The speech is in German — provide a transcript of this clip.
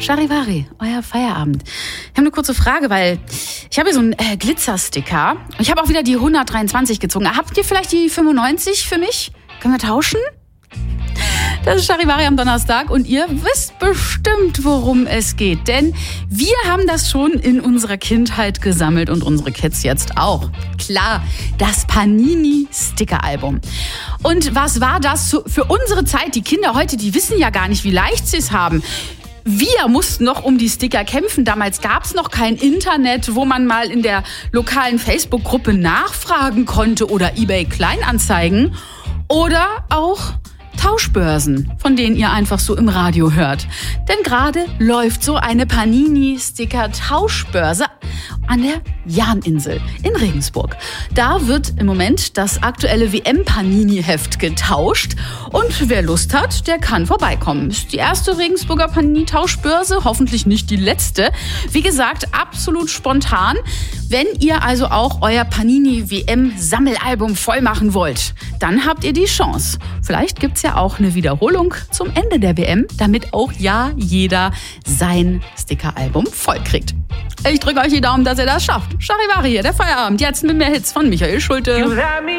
Charivari, euer Feierabend. Ich habe eine kurze Frage, weil ich habe hier so einen Glitzersticker. Ich habe auch wieder die 123 gezogen. Habt ihr vielleicht die 95 für mich? Können wir tauschen? Das ist Charivari am Donnerstag und ihr wisst bestimmt, worum es geht. Denn wir haben das schon in unserer Kindheit gesammelt und unsere Kids jetzt auch. Klar, das Panini-Sticker-Album. Und was war das für unsere Zeit? Die Kinder heute, die wissen ja gar nicht, wie leicht sie es haben. Wir mussten noch um die Sticker kämpfen. Damals gab es noch kein Internet, wo man mal in der lokalen Facebook-Gruppe nachfragen konnte oder eBay Kleinanzeigen oder auch Tauschbörsen, von denen ihr einfach so im Radio hört. Denn gerade läuft so eine Panini-Sticker-Tauschbörse an der Jahninsel in Regensburg. Da wird im Moment das aktuelle WM-Panini-Heft getauscht und wer Lust hat, der kann vorbeikommen. Ist die erste Regensburger Panini-Tauschbörse, hoffentlich nicht die letzte. Wie gesagt, absolut spontan. Wenn ihr also auch euer Panini-WM-Sammelalbum voll machen wollt, dann habt ihr die Chance. Vielleicht gibt's ja auch eine Wiederholung zum Ende der WM, damit auch ja jeder sein Stickeralbum voll kriegt. Ich drücke euch die Daumen, dass ihr das schafft. Charivari hier, der Feierabend. Jetzt mit mehr Hits von Michael Schulte.